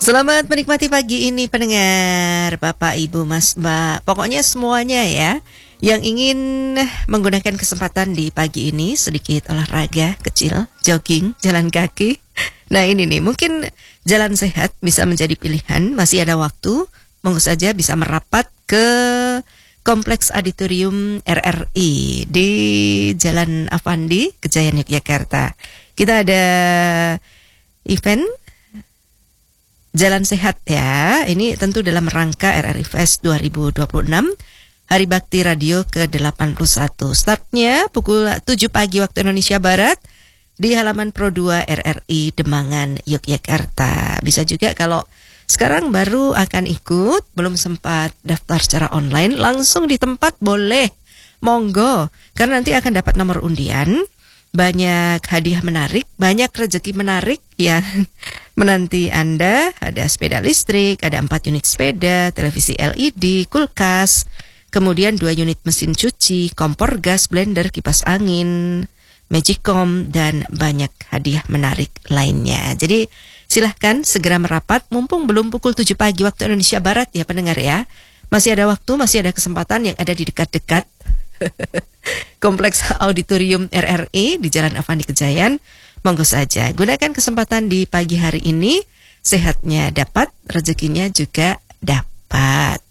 Selamat menikmati pagi ini pendengar, Bapak, Ibu, Mas, Mbak. Pokoknya semuanya ya yang ingin menggunakan kesempatan di pagi ini sedikit olahraga kecil, jogging, jalan kaki. Nah ini nih, mungkin jalan sehat bisa menjadi pilihan, masih ada waktu. Monggo saja bisa merapat ke Kompleks Auditorium RRI di Jalan Avandi, Kejayaan, Yogyakarta. Kita ada event Jalan Sehat ya, ini tentu dalam rangka RRI Fest 2026, Hari Bakti Radio ke-81. Startnya pukul 7 pagi waktu Indonesia Barat di halaman Pro 2 RRI Demangan, Yogyakarta. Bisa juga kalau sekarang baru akan ikut, belum sempat daftar secara online, langsung di tempat boleh, monggo. Karena nanti akan dapat nomor undian, banyak hadiah menarik, banyak rezeki menarik yang menanti Anda. Ada sepeda listrik, ada 4 unit sepeda, televisi LED, kulkas, kemudian 2 unit mesin cuci, kompor gas, blender, kipas angin, Magicom, dan banyak hadiah menarik lainnya. Jadi silahkan segera merapat, mumpung belum pukul 7 pagi waktu Indonesia Barat ya pendengar ya. Masih ada waktu, masih ada kesempatan yang ada di dekat-dekat Kompleks Auditorium RRI di Jalan Avandi Kejayaan. Monggo saja, gunakan kesempatan di pagi hari ini. Sehatnya dapat, rezekinya juga dapat.